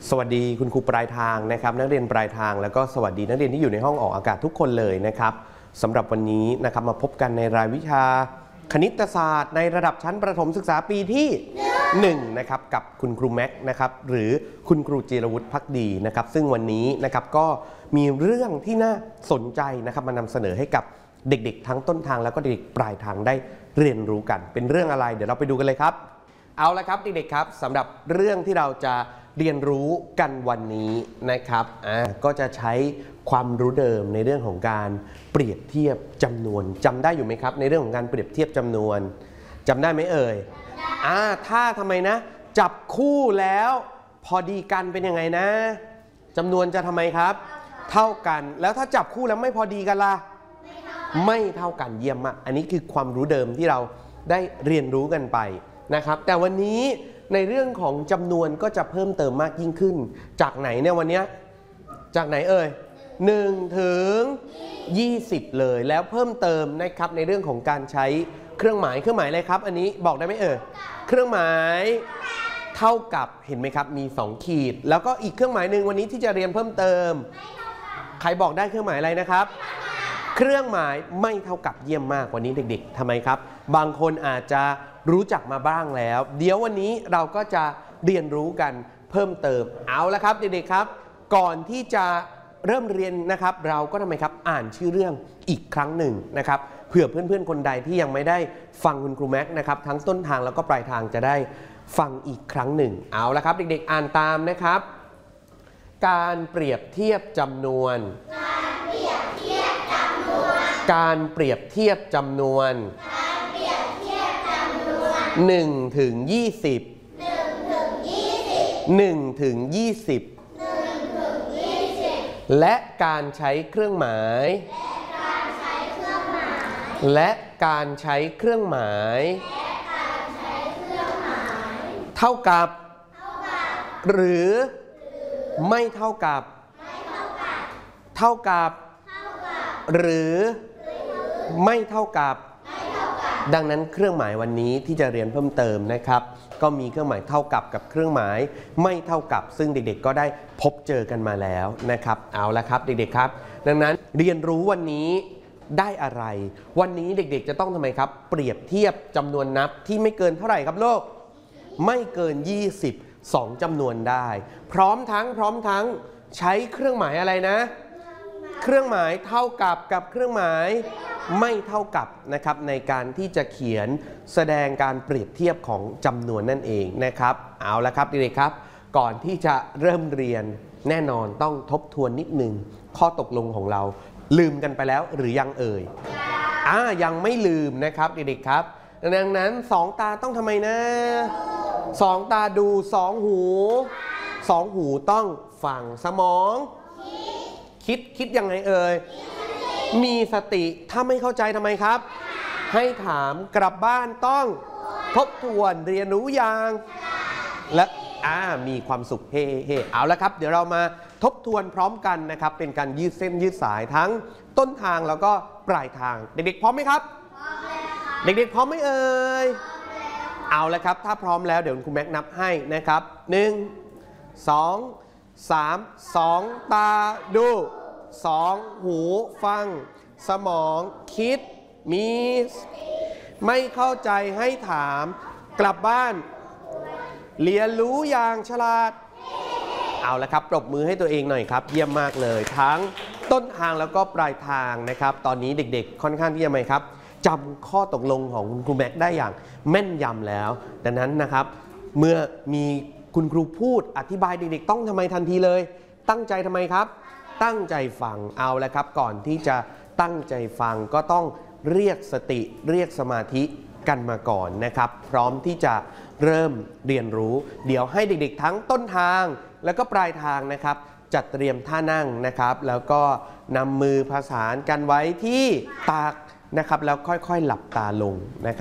สวัสดีคุณครูปลายทางนะครับนักเรียนปลายทางแล้วก็สวัสดีนักเรียนที่อยู่ในห้องออกอากาศทุกคนเลยนะครับสำหรับวันนี้นะครับมาพบกันในรายวิชาคณิตศาสตร์ในระดับชั้นประถมศึกษาปีที่1นะครับกับคุณครูแม็กนะครับหรือคุณครูจิรวุฒิภักดีนะครับซึ่งวันนี้นะครับก็มีเรื่องที่น่าสนใจนะครับมานำเสนอให้กับเด็กๆทั้งต้นทางแล้วก็เด็กปลายทางได้เรียนรู้กันเป็นเรื่องอะไรเดี๋ยวเราไปดูกันเลยครับเอาละครับเด็กๆครับสำหรับเรื่องที่เราจะเรียนรู้กันวันนี้นะครับก็จะใช้ความรู้เดิมในเรื่องของการเปรียบเทียบจำนวนจำได้อยู่ไหมครับในเรื่องของการเปรียบเทียบจำนวนจำได้ไหมเอ่ยถ้าทำไมนะจับคู่แล้วพอดีกันเป็นยังไงนะจำนวนจะทำไมครับเท่ากันแล้วถ้าจับคู่แล้วไม่พอดีกันล่ะไม่เท่ากันเยี่ยมมากอันนี้คือความรู้เดิมที่เราได้เรียนรู้กันไปนะครับแต่วันนี้ในเรื่องของจำนวนก็จะเพิ่มเติมมากยิ่งขึ้นจากไหนเนี่ยวันนี้จากไหนเอ่ย1 ถึง 20เลยแล้วเพิ่มเติมนะครับในเรื่องของการใช้เครื่องหมายอะไรครับอันนี้บอกได้ไหมเอ่ยเครื่องหมายเท่ากับเห็นไหมครับมี2ขีดแล้วก็อีกเครื่องหมายหนึ่งวันนี้ที่จะเรียนเพิ่มเติมใครบอกได้เครื่องหมายอะไรนะครับเครื่องหมายไม่เท่ากับเยี่ยมมากวันนี้เด็กๆทำไมครับบางคนอาจจะรู้จักมาบ้างแล้วเดี๋ยววันนี้เราก็จะเรียนรู้กันเพิ่มเติมเอาละครับเด็กๆครับก่อนที่จะเริ่มเรียนนะครับเราก็ทำไมครับอ่านชื่อเรื่องอีกครั้งหนึ่งนะครับเผื่อเพื่อนๆคนใดที่ยังไม่ได้ฟังคุณครูแม็กนะครับทั้งต้นทางแล้วก็ปลายทางจะได้ฟังอีกครั้งหนึ่งเอาละครับเด็กๆอ่านตามนะครับการเปรียบเทียบจำนวนการเปรียบเทียบจำนวน1 ถึง 20 1 ถึง 20และการใช้เครื่องหมายและการใช้เครื่องหมายเท่ากับหรือไม่เท่ากับเท่ากับหรือไม่เท่ากับดังนั้นเครื่องหมายวันนี้ที่จะเรียนเพิ่มเติมนะครับก็มีเครื่องหมายเท่ากับเครื่องหมายไม่เท่ากับซึ่งเด็กๆก็ได้พบเจอกันมาแล้วนะครับเอาละครับเด็กๆครับดังนั้นเรียนรู้วันนี้ได้อะไรวันนี้เด็กๆจะต้องทำไมครับเปรียบเทียบจำนวนนับที่ไม่เกินเท่าไหร่ครับลูกไม่เกิน20 2จำนวนได้พร้อมทั้งใช้เครื่องหมายอะไรนะเครื่องหมายเท่ากับเครื่องหมายไม่เท่ากับนะครับในการที่จะเขียนแสดงการเปรียบเทียบของจำนวนนั่นเองนะครับเอาละครับเด็กๆครับก่อนที่จะเริ่มเรียนแน่นอนต้องทบทวนนิดนึงข้อตกลงของเราลืมกันไปแล้วหรือยังเอ่ยยังไม่ลืมนะครับเด็กๆครับดังนั้น2 ตาต้องทำไมนะ2 ตาดู2 หูต้องฟังสมองคิดยังไงเอ่ยมีสติถ้าไม่เข้าใจทำไมครับให้ถามกลับบ้านต้องทบทวนเรียนรู้อย่างและมีความสุขเฮ่เอาละครับเดี๋ยวเรามาทบทวนพร้อมกันนะครับเป็นการยืดเส้นยืดสายทั้งต้นทางแล้วก็ปลายทางเด็กๆพร้อมไหมครับเด็กๆพร้อมไหมเอ่ยเอาละครับถ้าพร้อมแล้วเดี๋ยวคุณแม็กนับให้นะครับ1 2 3 2 ตาดู2 หูฟังสมองคิดมีไม่เข้าใจให้ถามกลับบ้านเรียนรู้อย่างฉลาดเอาละครับปรบมือให้ตัวเองหน่อยครับเยี่ยมมากเลยทั้งต้นทางแล้วก็ปลายทางนะครับตอนนี้เด็กๆค่อนข้างที่จะไหมครับจำข้อตกลงของคุณครูแม็กได้อย่างแม่นยำแล้วดังนั้นนะครับเมื่อมีคุณครูพูดอธิบายเด็กๆต้องทำไมทันทีเลยตั้งใจทำไมครับตั้งใจฟังเอาละครับก่อนที่จะตั้งใจฟังก็ต้องเรียกสติเรียกสมาธิกันมาก่อนนะครับพร้อมที่จะเริ่มเรียนรู้เดี๋ยวให้เด็กๆทั้งต้นทางแล้วก็ปลายทางนะครับจัดเตรียมท่านั่งนะครับแล้วก็นำมือประสานกันไว้ที่ตักนะครับแล้วค่อยๆหลับตาลงนะครับ